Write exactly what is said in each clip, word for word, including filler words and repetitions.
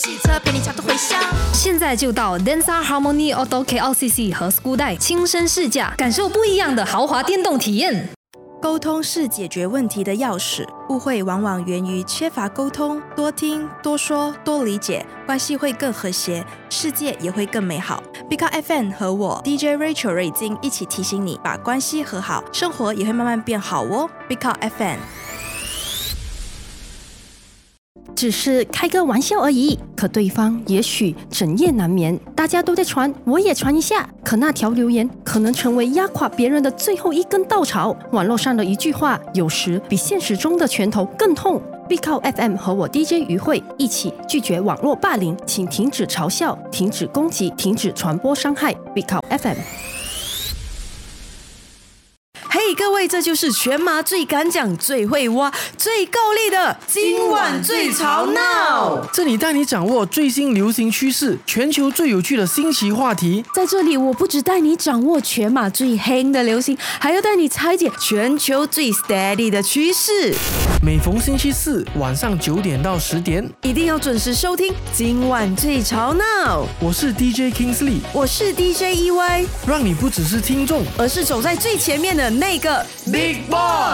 汽车陪你找个回乡。 现在就到 Denza Harmony Auto K L C C 和 Skudai 亲身试驾，感受不一样的豪华电动体验。 沟通是解决问题的钥匙，误会往往源于缺乏沟通。多听、多说、多理解，关系会更和谐，世界也会更美好。B K F M 和我 D J Rachel 瑞金一起提醒你，把关系和好，生活也会慢慢变好哦。B K F M。 只是开个玩笑而已，可对方也许整夜难眠。大家都在传，我也传一下。可那条留言可能成为压垮别人的最后一根稻草。网络上的一句话，有时比现实中的拳头更痛。B K F M 和我 D J 于慧一起拒绝网络霸凌，请停止嘲笑，停止攻击，停止传播伤害。B K F M。 嘿、hey, 各位，这就是全马最敢讲、最会挖、最够力的今晚最吵闹。 这里带你掌握最新流行趋势，全球最有趣的新奇话题。 在这里，我不只带你掌握全马最黑的流行，还要带你拆解全球最 steady 的趋势。 每逢星期四晚上九点到十点， 一定要准时收听今晚最吵闹。 我是 D J Kingsley， 我是 D J E Y， 让你不只是听众， 而是走在最前面的那个 Big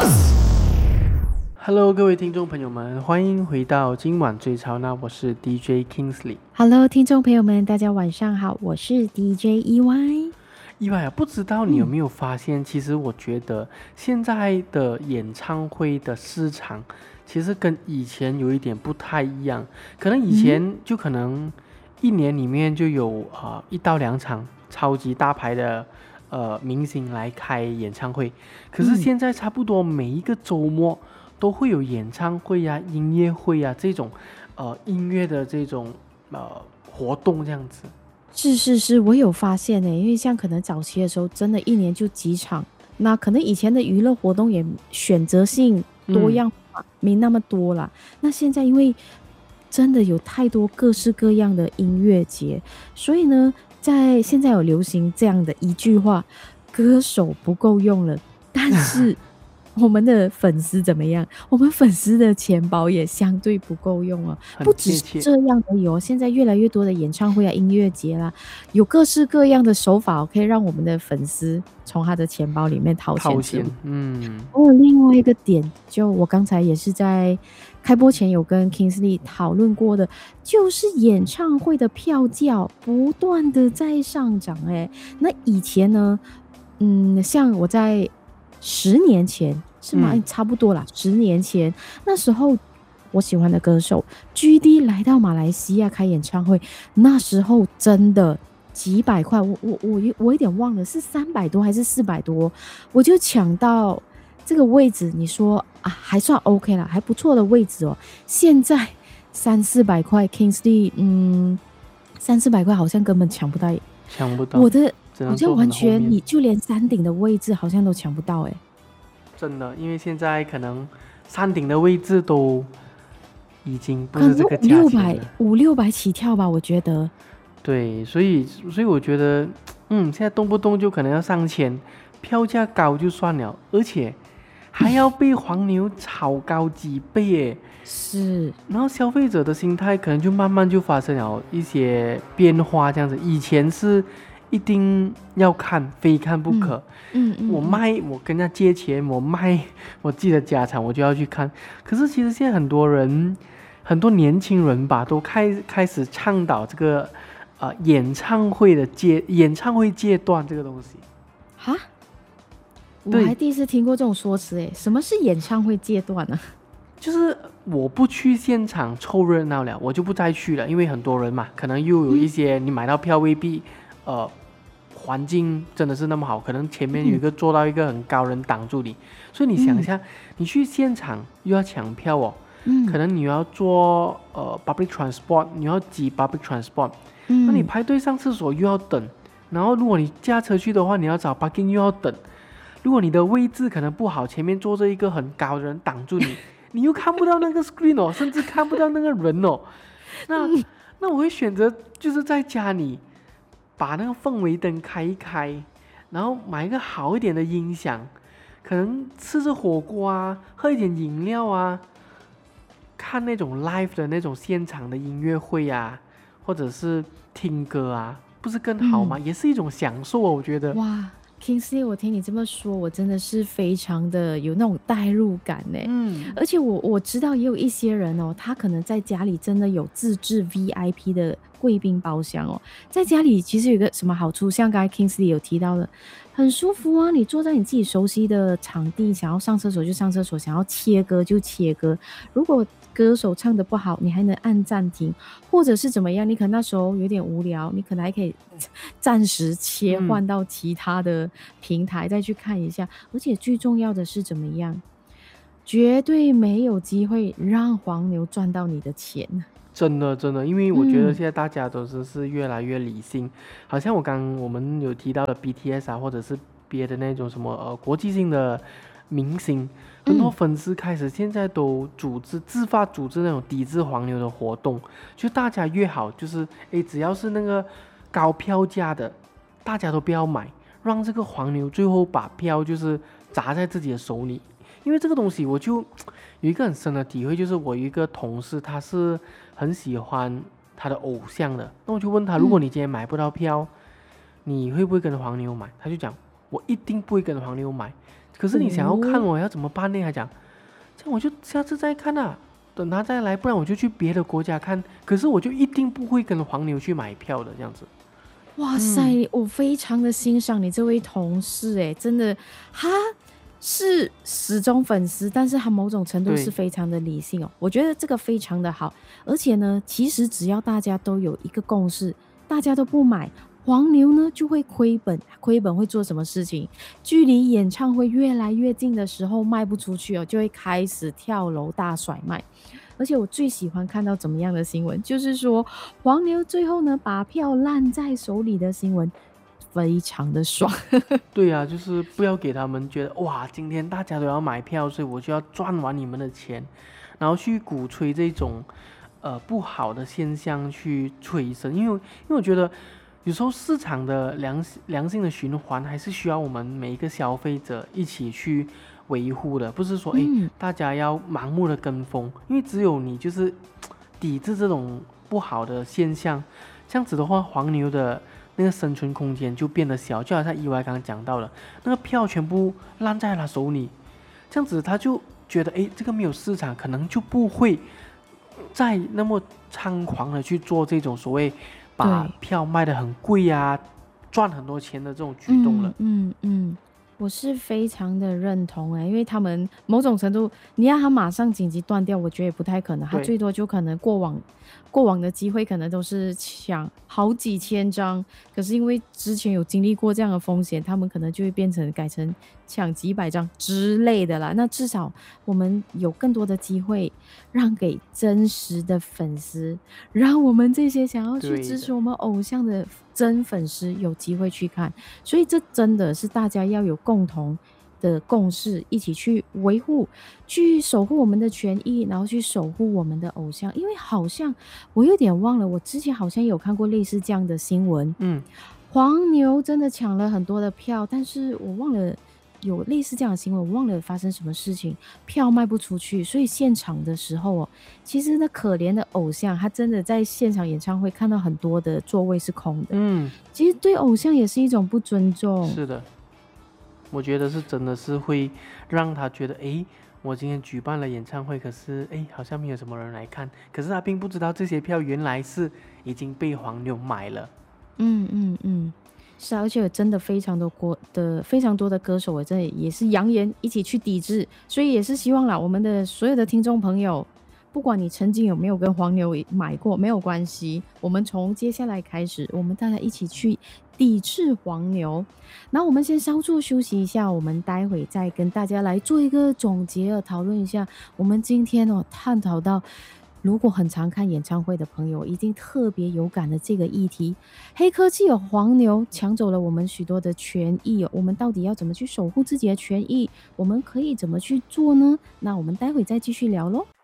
Boss。Hello， 各位听众朋友们，欢迎回到今晚最吵闹，我是 D J Kingsley。Hello， 听众朋友们，大家晚上好，我是 D J E Y。 意外啊，不知道你有没有发现、嗯、其实我觉得现在的演唱会的市场其实跟以前有一点不太一样，可能以前就可能一年里面就有、呃、一到两场超级大牌的呃明星来开演唱会，可是现在差不多每一个周末都会有演唱会啊、音乐会啊这种呃音乐的这种呃活动这样子。 是是是，我有发现耶，因为像可能早期的时候真的一年就几场，那可能以前的娱乐活动也选择性多样化、嗯、没那么多啦。那现在因为真的有太多各式各样的音乐节，所以呢在现在有流行这样的一句话，歌手不够用了，但是我们的粉丝怎么样？我们粉丝的钱包也相对不够用啊！不只是这样而已哦，现在越来越多的演唱会啊、音乐节啦，有各式各样的手法、哦、可以让我们的粉丝从他的钱包里面掏钱。掏钱，嗯。哦，另外一个点，就我刚才也是在开播前有跟 Kingsley 讨论过的，就是演唱会的票价不断的在上涨。哎，那以前呢，嗯，像我在十年前。是吗、嗯？差不多啦，十年前那时候，我喜欢的歌手 G D 来到马来西亚开演唱会，那时候真的几百块，我我我我有点忘了是三百多还是四百多，我就抢到这个位置。你说啊，还算 OK 啦，还不错的位置哦。现在三四百块 ，Kingsley， 嗯，三四百块好像根本抢不到， 抢不到。 我的好像完全，你就连山顶的位置好像都抢不到哎。 真的，因为现在可能山顶的位置都已经不是这个价钱了，五六百五六百起跳吧，我觉得。 对，所以所以我觉得，嗯，现在动不动就可能要上千，票价高就算了，而且还要被黄牛炒高几倍耶。 是。然后消费者的心态可能就慢慢就发生了一些变化，这样子。以前是一定要看，非看不可。嗯嗯，我卖，我跟人家借钱，我卖我自己的家产，我就要去看。可是其实现在很多人，很多年轻人吧，都开开始倡导这个呃演唱会的阶演唱会阶段这个东西。 哈，我还第一次听过这种说辞诶，什么是演唱会阶段呢？ 就是我不去现场凑热闹了，我就不再去了，因为很多人嘛，可能又有一些你买到票未必呃。环境真的是那么好，可能前面有一个做到一个很高人挡住你、嗯、所以你想一下、嗯、你去现场又要抢票哦、嗯、可能你要坐呃 public transport， 你要挤 public transport、嗯、那你排队上厕所又要等，然后如果你驾车去的话，你要找 parking 又要等，如果你的位置可能不好，前面坐着一个很高的人挡住你你又看不到那个 screen 哦，甚至看不到那个人哦，那、嗯、那我会选择就是在家里把那个氛围灯开一开，然后买一个好一点的音响，可能吃着火锅啊，喝一点饮料啊， 看那种 live 的那种现场的音乐会啊，或者是听歌啊，不是更好吗？ 嗯也是一种享受啊，我觉得。 哇，Kingsley，我听你这么说，我真的是非常的有那种代入感呢。 嗯， 而且我我知道也有一些人哦，他可能在家里真的有自制 V I P 的贵宾包厢哦。在家里其实有一个什么好处，像刚才 Kingsley 有提到的，很舒服啊。你坐在你自己熟悉的场地，想要上厕所就上厕所，想要切歌就切歌。如果歌手唱的不好，你还能按暂停，或者是怎么样？你可能那时候有点无聊，你可能还可以暂时切换到其他的平台再去看一下。而且最重要的是怎么样？绝对没有机会让黄牛赚到你的钱。 真的真的，因为我觉得嗯现在大家都是是越来越理性，好像我刚我们有提到的 B T S 啊，或者是别的那种什么呃国际性的明星，很多嗯粉丝开始现在都组织自发组织那种抵制黄牛的活动，就大家越好，就是诶只要是那个高票价的，大家都不要买，让这个黄牛最后把票就是砸在自己的手里。因为这个东西我就有一个很深的体会，就是我有一个同事，他是很喜欢他的偶像的，那我就问他，如果你今天买不到票，你会不会跟黄牛买？他就讲我一定不会跟黄牛买，可是你想要看我要怎么办呢？他讲这样我就下次再看啊，等他再来，不然我就去别的国家看，可是我就一定不会跟黄牛去买票的这样子。 哇塞，我非常的欣赏你这位同事，哎，真的，他是死忠粉丝，但是他某种程度对是非常的理性哦。我觉得这个非常的好，而且呢，其实只要大家都有一个共识，大家都不买。黄牛呢就会亏本，亏本会做什么事情？距离演唱会越来越近的时候卖不出去哦，就会开始跳楼大甩卖。而且我最喜欢看到怎么样的新闻，就是说黄牛最后呢把票烂在手里的新闻，非常的爽。 对啊，就是不要给他们觉得哇，今天大家都要买票，所以我就要赚完你们的钱，然后去鼓吹这种呃不好的现象去催生。因为因为我觉得有时候市场的良良性的循环还是需要我们每一个消费者一起去维护的，不是说哎、 嗯大家要盲目的跟风，因为只有你就是抵制这种不好的现象，这样子的话，黄牛的那个生存空间就变得小，就好像意外刚刚讲到了，那个票全部烂在他手里，这样子他就觉得哎，这个没有市场，可能就不会再那么猖狂的去做这种所谓把对票卖得很贵啊，赚很多钱的这种举动了。 嗯嗯嗯，我是非常的认同哎、因为他们某种程度，你让他马上紧急断掉，我觉得也不太可能，他对最多就可能过往过往的机会可能都是抢好几千张，可是因为之前有经历过这样的风险，他们可能就会变成改成抢几百张之类的啦。那至少我们有更多的机会让给真实的粉丝，让我们这些想要去对的支持我们偶像的真粉丝有机会去看，所以这真的是大家要有共同的共识，一起去维护、去守护我们的权益，然后去守护我们的偶像。因为好像我有点忘了，我之前好像有看过类似这样的新闻， 嗯， 黄牛真的抢了很多的票，但是我忘了有类似这样的新闻，我忘了发生什么事情，票卖不出去，所以现场的时候哦，其实那可怜的偶像，他真的在现场演唱会看到很多的座位是空的， 嗯， 其实对偶像也是一种不尊重。 是的，我觉得是真的是会让他觉得，诶，我今天举办了演唱会，可是诶，好像没有什么人来看，可是他并不知道这些票原来是已经被黄牛买了。 嗯嗯嗯，是啊，而且真的非常多国的非常多的歌手，我真的也是扬言一起去抵制，所以也是希望啦，我们的所有的听众朋友，不管你曾经有没有跟黄牛买过，没有关系，我们从接下来开始，我们大家一起去抵制黄牛。那我们先稍作休息一下，我们待会再跟大家来做一个总结，讨论一下我们今天哦探讨到，如果很常看演唱会的朋友，一定特别有感的这个议题：黑科技有黄牛抢走了我们许多的权益哦，我们到底要怎么去守护自己的权益？我们可以怎么去做呢？那我们待会再继续聊咯。